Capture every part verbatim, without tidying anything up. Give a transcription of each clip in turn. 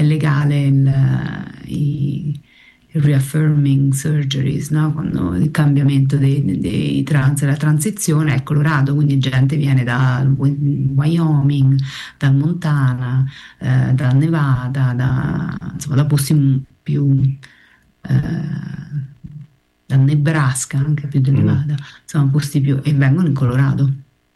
legale il, i il reaffirming surgeries, no? Quando il cambiamento dei, dei trans, la transizione è Colorado, quindi gente viene dal Wyoming, dal Montana, eh, dal Nevada, da, insomma, da posti più, eh, dal Nebraska, anche più del Mm. Nevada, insomma, posti più, e vengono in Colorado.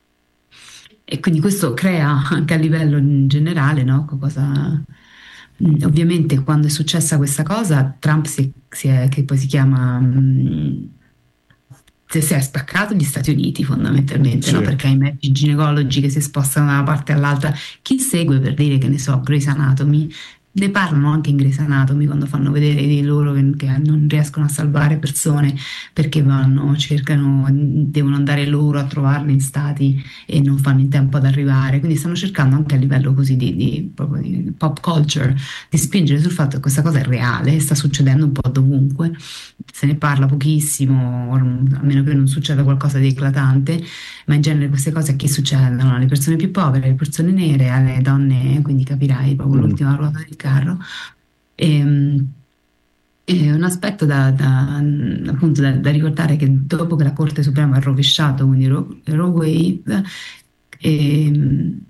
E quindi questo crea anche a livello in generale, no? Cosa, mm, ovviamente quando è successa questa cosa, Trump si, si è, che poi si chiama, mm, si si è spaccato gli Stati Uniti fondamentalmente, no? Sì. Perché hai i medici ginecologi che si spostano da una parte all'altra. Chi segue, per dire, che ne so, Grey's Anatomy, ne parlano anche in Grey's Anatomy quando fanno vedere di loro che, che non riescono a salvare persone perché vanno, cercano, devono andare loro a trovarle in stati e non fanno in tempo ad arrivare. Quindi stanno cercando anche a livello così di, di- proprio di pop culture di spingere sul fatto che questa cosa è reale, sta succedendo un po' dovunque. Se ne parla pochissimo, or- a meno che non succeda qualcosa di eclatante, ma in genere queste cose a chi succedono? Alle persone più povere, alle persone nere, alle donne, quindi capirai proprio Mm. l'ultima ruota del carro. E, e un aspetto da, da- appunto da, da ricordare è che dopo che la Corte Suprema ha rovesciato, quindi Roe Roe Wade, ehm,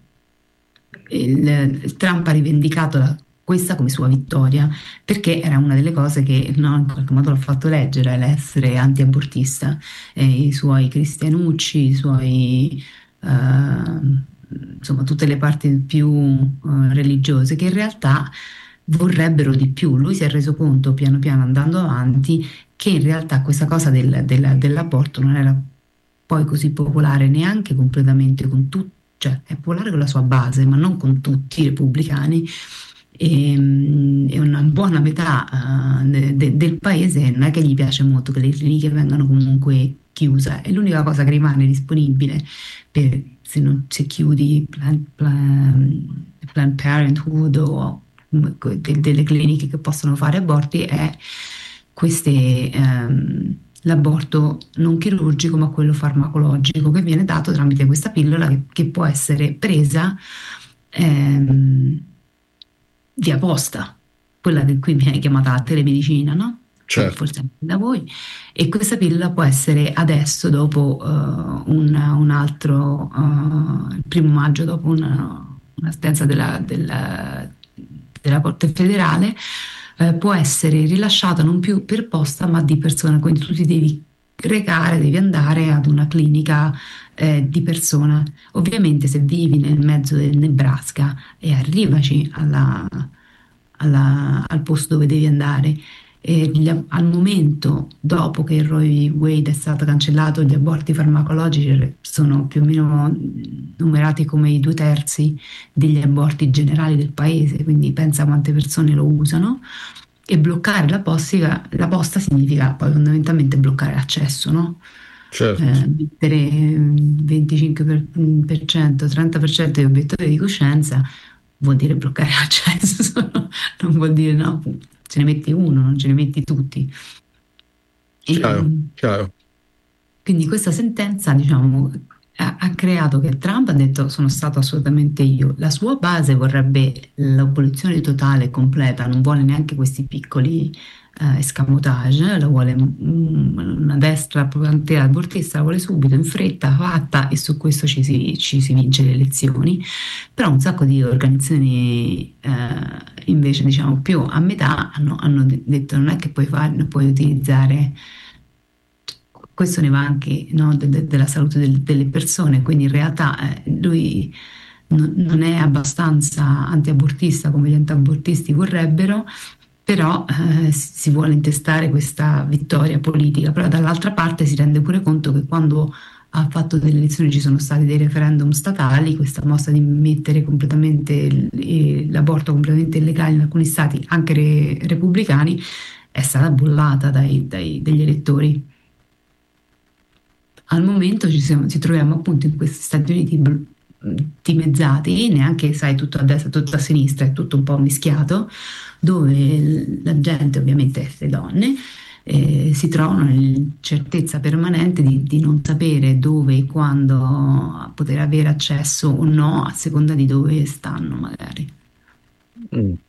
il, il Trump ha rivendicato la- questa come sua vittoria, perché era una delle cose che, no, in qualche modo l'ha fatto leggere, l'essere anti-abortista. E i suoi cristianucci, i suoi, eh, insomma, tutte le parti più eh, religiose, che in realtà vorrebbero di più. Lui si è reso conto piano piano andando avanti che in realtà questa cosa del- del- dell'aborto non era poi così popolare neanche completamente con tutti, cioè è popolare con la sua base, ma non con tutti i repubblicani. E, mm, e una buona metà eh, de- de- del paese non è che gli piace molto che le cliniche vengano comunque chiuse, e l'unica cosa che rimane disponibile per, se, non, se chiudi Planned, Plan- Planned Parenthood o comunque de- delle cliniche che possono fare aborti è queste, ehm, l'aborto non chirurgico ma quello farmacologico che viene dato tramite questa pillola che, che può essere presa ehm, via posta, quella che qui viene chiamata telemedicina, no? Come Certo. forse anche da voi. E questa pillola può essere adesso, dopo eh, un, un altro, eh, il primo maggio, dopo una, una sentenza della, della- della Corte federale, eh, può essere rilasciata non più per posta, ma di persona. Quindi tu ti devi recare, devi andare ad una clinica eh, di persona. Ovviamente se vivi nel mezzo del Nebraska e arrivaci alla- alla- al posto dove devi andare. E gli ab- al momento, dopo che il Roe Wade è stato cancellato, gli aborti farmacologici sono più o meno numerati come i due terzi degli aborti generali del paese, quindi pensa quante persone lo usano. E bloccare la posta, la posta significa poi fondamentalmente bloccare l'accesso, no? Certo. Eh, mettere venticinque per cento, trenta per cento di obiettori di coscienza vuol dire bloccare l'accesso, non vuol dire no, ce ne metti uno, non ce ne metti tutti. E, Chiaro, chiaro. quindi questa sentenza, diciamo, ha, ha creato che Trump ha detto sono stato assolutamente io. La sua base vorrebbe l'abolizione totale e completa, non vuole neanche questi piccoli eh, escamotage, la vuole mm, una destra proprio anti-abortista, la vuole subito, in fretta, fatta, e su questo ci si, ci si vince le elezioni. Però un sacco di organizzazioni eh, invece, diciamo, più a metà hanno, hanno de- detto non è che puoi fare, non puoi utilizzare questo ne va anche, no, de- de- della salute del- delle persone, quindi in realtà eh, lui non, non è abbastanza antiabortista come gli antiabortisti vorrebbero, però eh, si si vuole intestare questa vittoria politica, però dall'altra parte si rende pure conto che quando ha fatto delle elezioni ci sono stati dei referendum statali, questa mossa di mettere completamente il- il- l'aborto completamente illegale in alcuni stati, anche re- repubblicani, è stata bollata dai, dai- dagli elettori. Al momento ci, siamo- ci troviamo appunto in questi Stati Uniti bl- dimezzati, neanche sai tutto a destra, tutto a sinistra, è tutto un po' mischiato, dove l- la gente, ovviamente le donne, eh, si trovano in certezza permanente di, di non sapere dove e quando poter avere accesso o no, a seconda di dove stanno magari. Mm.